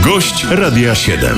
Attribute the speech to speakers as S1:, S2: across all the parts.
S1: Gość Radia 7.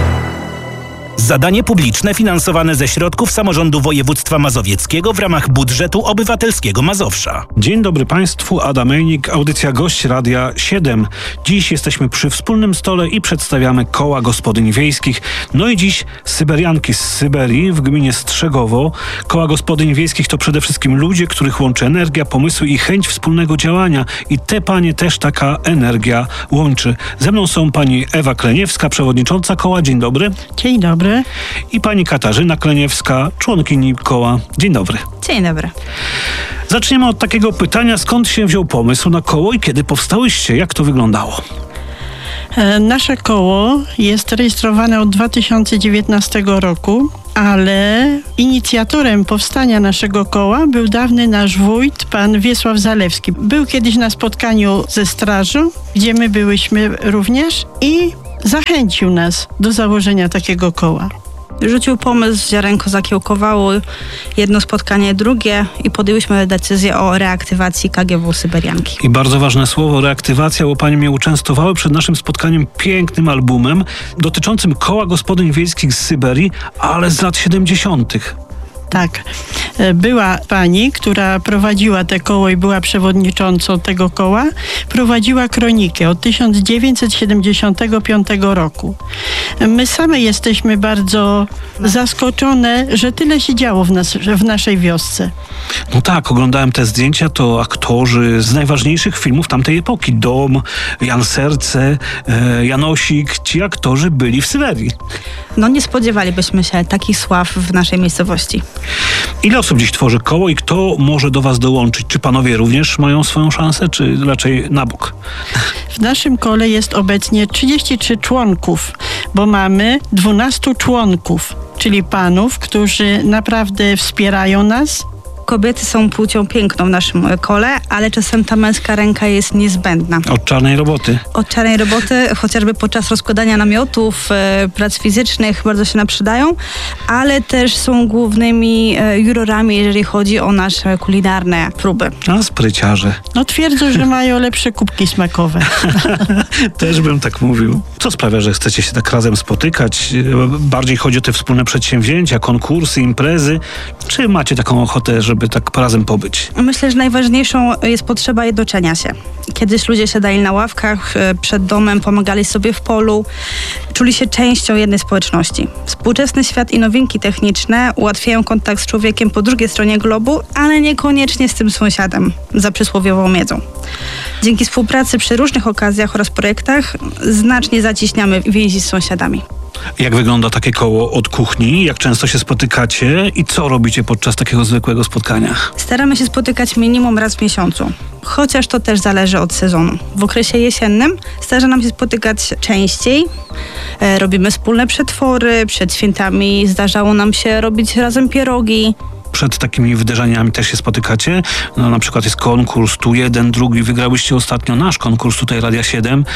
S2: Zadanie publiczne finansowane ze środków samorządu województwa mazowieckiego w ramach budżetu obywatelskiego Mazowsza.
S3: Dzień dobry Państwu, Adam Ejnik, audycja Gość Radia 7. Dziś jesteśmy przy wspólnym stole i przedstawiamy koła gospodyń wiejskich. No i dziś Syberianki z Syberii w gminie Strzegowo. Koła gospodyń wiejskich to przede wszystkim ludzie, których łączy energia, pomysły i chęć wspólnego działania. I te panie też taka energia łączy. Ze mną są pani Ewa Kleniewska, przewodnicząca koła. Dzień dobry.
S4: Dzień dobry.
S3: I pani Katarzyna Kleniewska, członkini koła. Dzień dobry.
S5: Dzień dobry.
S3: Zaczniemy od takiego pytania, skąd się wziął pomysł na koło i kiedy powstałyście? Jak to wyglądało?
S4: Nasze koło jest rejestrowane od 2019 roku, ale inicjatorem powstania naszego koła był dawny nasz wójt, pan Wiesław Zalewski. Był kiedyś na spotkaniu ze strażą, gdzie my byłyśmy również i zachęcił nas do założenia takiego koła.
S5: Rzucił pomysł, ziarenko zakiełkowało, jedno spotkanie, drugie i podjęłyśmy decyzję o reaktywacji KGW Syberianki.
S3: I bardzo ważne słowo, reaktywacja, bo pani mnie uczęstowały przed naszym spotkaniem pięknym albumem dotyczącym koła gospodyń wiejskich z Syberii, ale z lat 70.
S4: Tak. Była pani, która prowadziła te koło i była przewodniczącą tego koła, prowadziła kronikę od 1975 roku. My same jesteśmy bardzo zaskoczone, że tyle się działo w naszej wiosce.
S3: No tak, oglądałem te zdjęcia, to aktorzy z najważniejszych filmów tamtej epoki. Dom, Jan Serce, Janosik, ci aktorzy byli w Syberii.
S5: No nie spodziewalibyśmy się takich sław w naszej miejscowości.
S3: Ile osób dziś tworzy koło i kto może do was dołączyć? Czy panowie również mają swoją szansę, czy raczej na bok?
S4: W naszym kole jest obecnie 33 członków, bo mamy 12 członków, czyli panów, którzy naprawdę wspierają nas.
S5: Kobiety są płcią piękną w naszym kole, ale czasem ta męska ręka jest niezbędna.
S3: Od czarnej roboty.
S5: Od czarnej roboty, chociażby podczas rozkładania namiotów, prac fizycznych bardzo się nam przydają, ale też są głównymi jurorami, jeżeli chodzi o nasze kulinarne próby.
S3: A spryciarze.
S4: No twierdzą, że mają lepsze kubki smakowe.
S3: Też bym tak mówił. Co sprawia, że chcecie się tak razem spotykać? Bardziej chodzi o te wspólne przedsięwzięcia, konkursy, imprezy? Czy macie taką ochotę, żeby tak razem pobyć?
S5: Myślę, że najważniejszą jest potrzeba jednoczenia się. Kiedyś ludzie siadali na ławkach przed domem, pomagali sobie w polu, czuli się częścią jednej społeczności. Współczesny świat i nowinki techniczne ułatwiają kontakt z człowiekiem po drugiej stronie globu, ale niekoniecznie z tym sąsiadem, za przysłowiową miedzą. Dzięki współpracy przy różnych okazjach oraz projektach znacznie zacieśniamy więzi z sąsiadami.
S3: Jak wygląda takie koło od kuchni? Jak często się spotykacie i co robicie podczas takiego zwykłego spotkania?
S5: Staramy się spotykać minimum raz w miesiącu, chociaż to też zależy od sezonu. W okresie jesiennym zdarza nam się spotykać częściej. Robimy wspólne przetwory, przed świętami zdarzało nam się robić razem pierogi.
S3: Przed takimi wydarzeniami też się spotykacie? No, na przykład jest konkurs, tu jeden, drugi. Wygrałyście ostatnio nasz konkurs tutaj Radia 7.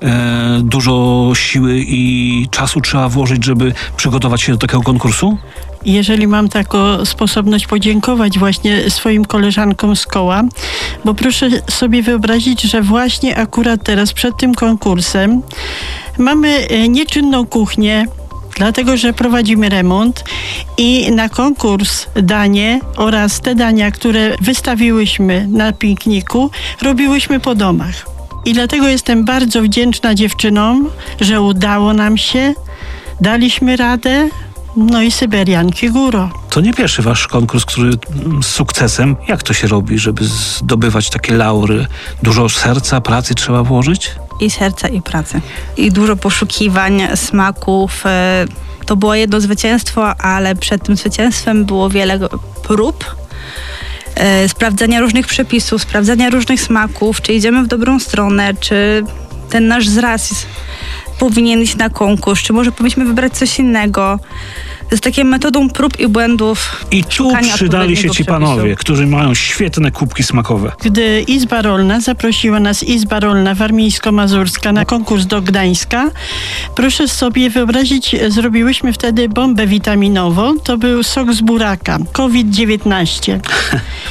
S3: Dużo siły i czasu trzeba włożyć, żeby przygotować się do takiego konkursu?
S4: Jeżeli mam taką sposobność podziękować właśnie swoim koleżankom z koła, bo proszę sobie wyobrazić, że właśnie akurat teraz przed tym konkursem mamy nieczynną kuchnię, dlatego że prowadzimy remont i na konkurs danie oraz te dania, które wystawiłyśmy na pikniku, robiłyśmy po domach. I dlatego jestem bardzo wdzięczna dziewczynom, że udało nam się, daliśmy radę, no i Syberianki górą.
S3: To nie pierwszy wasz konkurs, który z sukcesem. Jak to się robi, żeby zdobywać takie laury? Dużo serca, pracy trzeba włożyć?
S5: I serca, i pracy. I dużo poszukiwań, smaków. To było jedno zwycięstwo, ale przed tym zwycięstwem było wiele prób. Sprawdzania różnych przepisów, sprawdzania różnych smaków, czy idziemy w dobrą stronę, czy ten nasz zraz powinien iść na konkurs, czy może powinniśmy wybrać coś innego. To jest takie metodą prób i błędów.
S3: I tu przydali się ci panowie, którzy mają świetne kubki smakowe.
S4: Gdy Izba Rolna zaprosiła nas, Izba Rolna warmińsko-mazurska, na konkurs do Gdańska, proszę sobie wyobrazić, zrobiłyśmy wtedy bombę witaminową. To był sok z buraka, COVID-19.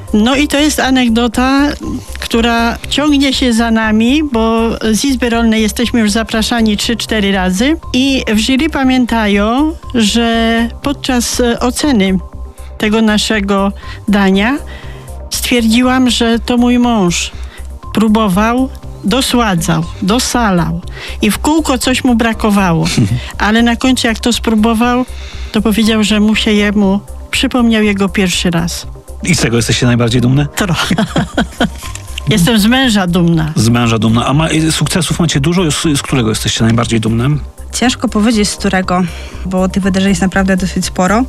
S4: No i to jest anegdota, która ciągnie się za nami, bo z Izby Rolnej jesteśmy już zapraszani 3-4 razy i w jury pamiętają, że podczas oceny tego naszego dania stwierdziłam, że to mój mąż próbował, dosładzał, dosalał i w kółko coś mu brakowało, ale na końcu jak to spróbował, to powiedział, że mu się przypomniał jego pierwszy raz.
S3: I z tego jesteście najbardziej dumne?
S4: Trochę. Jestem z męża dumna.
S3: Z męża dumna. A sukcesów macie dużo? Z którego jesteście najbardziej dumnym?
S5: Ciężko powiedzieć z którego, bo tych wydarzeń jest naprawdę dosyć sporo.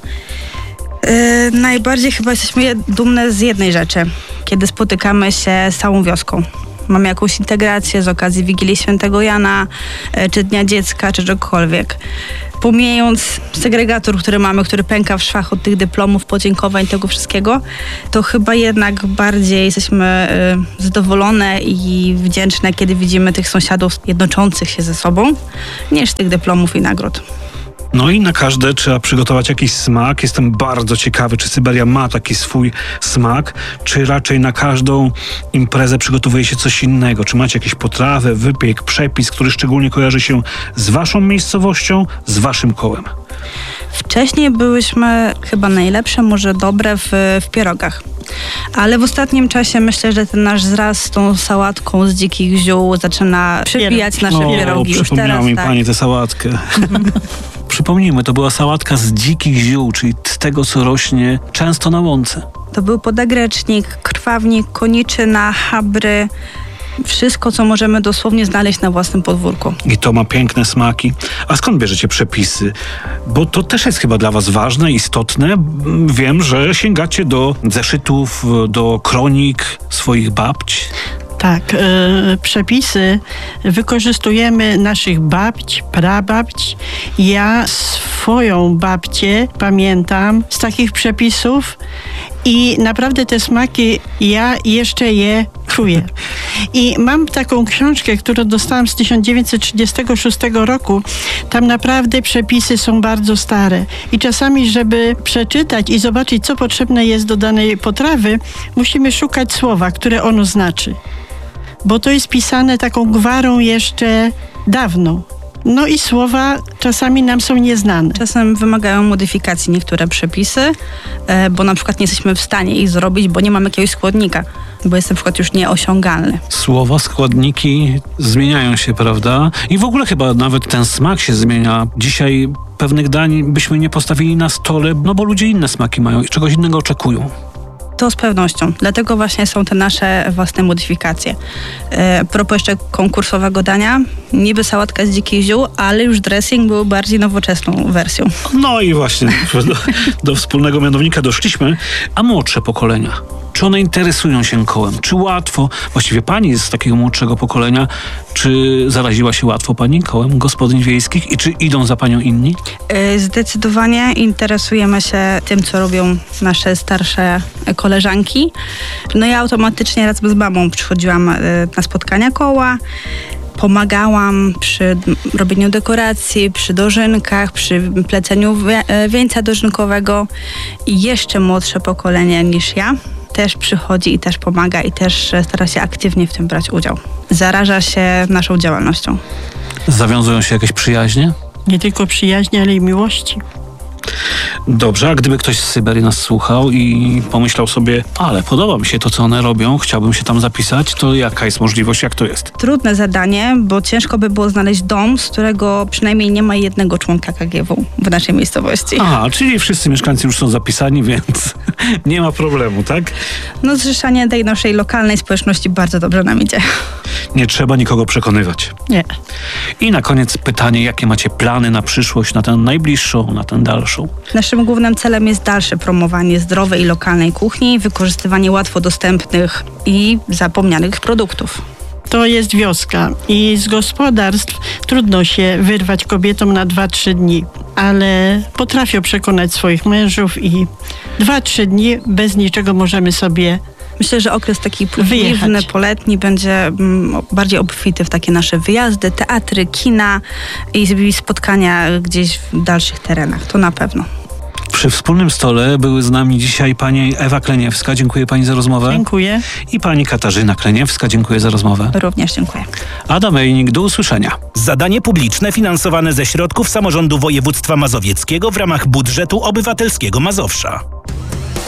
S5: Najbardziej chyba jesteśmy dumne z jednej rzeczy, kiedy spotykamy się z całą wioską. Mamy jakąś integrację z okazji Wigilii Świętego Jana, czy Dnia Dziecka, czy czegokolwiek. Pomijając segregator, który mamy, który pęka w szwach od tych dyplomów, podziękowań, tego wszystkiego, to chyba jednak bardziej jesteśmy zadowolone i wdzięczne, kiedy widzimy tych sąsiadów jednoczących się ze sobą, niż tych dyplomów i nagród.
S3: No i na każde trzeba przygotować jakiś smak. Jestem bardzo ciekawy, czy Syberia ma taki swój smak, czy raczej na każdą imprezę przygotowuje się coś innego. Czy macie jakieś potrawy, wypiek, przepis, który szczególnie kojarzy się z waszą miejscowością, z waszym kołem?
S5: Wcześniej byłyśmy chyba najlepsze, może dobre w pierogach. Ale w ostatnim czasie myślę, że ten nasz zraz z tą sałatką z dzikich ziół zaczyna przybijać nasze pierogi.
S3: Przypomniała mi pani tę sałatkę. Przypomnijmy, to była sałatka z dzikich ziół, czyli z tego, co rośnie często na łące.
S5: To był podagrecznik, krwawnik, koniczyna, chabry. Wszystko, co możemy dosłownie znaleźć na własnym podwórku.
S3: I to ma piękne smaki. A skąd bierzecie przepisy? Bo to też jest chyba dla was ważne, istotne. Wiem, że sięgacie do zeszytów, do kronik swoich babć.
S4: Tak, przepisy wykorzystujemy naszych babć, prababć. Ja swoją babcię pamiętam z takich przepisów i naprawdę te smaki ja jeszcze je czuję. I mam taką książkę, którą dostałam z 1936 roku. Tam naprawdę przepisy są bardzo stare. I czasami, żeby przeczytać i zobaczyć, co potrzebne jest do danej potrawy, musimy szukać słowa, które ono znaczy. Bo to jest pisane taką gwarą jeszcze dawną. No i słowa czasami nam są nieznane.
S5: Czasem wymagają modyfikacji niektóre przepisy, bo na przykład nie jesteśmy w stanie ich zrobić, bo nie mamy jakiegoś składnika, bo jest na przykład już nieosiągalny.
S3: Słowa, składniki zmieniają się, prawda? I w ogóle chyba nawet ten smak się zmienia. Dzisiaj pewnych dań byśmy nie postawili na stole, no bo ludzie inne smaki mają i czegoś innego oczekują.
S5: To z pewnością. Dlatego właśnie są te nasze własne modyfikacje. Propos jeszcze konkursowego dania, niby sałatka z dzikich ziół, ale już dressing był bardziej nowoczesną wersją.
S3: No i właśnie do wspólnego mianownika doszliśmy. A młodsze pokolenia? Czy one interesują się kołem? Czy łatwo? Właściwie pani jest z takiego młodszego pokolenia. Czy zaraziła się łatwo pani kołem gospodyń wiejskich? I czy idą za panią inni?
S5: Zdecydowanie interesujemy się tym, co robią nasze starsze koleżanki. No ja automatycznie razem z mamą przychodziłam na spotkania koła. Pomagałam przy robieniu dekoracji, przy dożynkach, przy pleceniu wieńca dożynkowego. I jeszcze młodsze pokolenie niż ja też przychodzi i też pomaga i też stara się aktywnie w tym brać udział. Zaraża się naszą działalnością.
S3: Zawiązują się jakieś przyjaźnie?
S4: Nie tylko przyjaźnie, ale i miłości.
S3: Dobrze, a gdyby ktoś z Syberii nas słuchał i pomyślał sobie, ale podoba mi się to, co one robią, chciałbym się tam zapisać, to jaka jest możliwość, jak to jest?
S5: Trudne zadanie, bo ciężko by było znaleźć dom, z którego przynajmniej nie ma jednego członka KGW w naszej miejscowości.
S3: A, czyli wszyscy mieszkańcy już są zapisani, więc nie ma problemu, tak?
S5: No zrzeszanie tej naszej lokalnej społeczności bardzo dobrze nam idzie.
S3: Nie trzeba nikogo przekonywać.
S4: Nie.
S3: I na koniec pytanie, jakie macie plany na przyszłość, na tę najbliższą, na tę dalszą?
S5: Naszym głównym celem jest dalsze promowanie zdrowej i lokalnej kuchni, wykorzystywanie łatwo dostępnych i zapomnianych produktów.
S4: To jest wioska i z gospodarstw trudno się wyrwać kobietom na 2-3 dni, ale potrafią przekonać swoich mężów i 2-3 dni bez niczego możemy sobie
S5: Myślę, że okres taki późniwny, poletni będzie bardziej obfity w takie nasze wyjazdy, teatry, kina i spotkania gdzieś w dalszych terenach. To na pewno.
S3: Przy wspólnym stole były z nami dzisiaj pani Ewa Kleniewska. Dziękuję pani za rozmowę.
S4: Dziękuję.
S3: I pani Katarzyna Kleniewska. Dziękuję za rozmowę.
S5: Również dziękuję.
S3: Adam Ejnik, do usłyszenia.
S2: Zadanie publiczne finansowane ze środków samorządu województwa mazowieckiego w ramach budżetu obywatelskiego Mazowsza.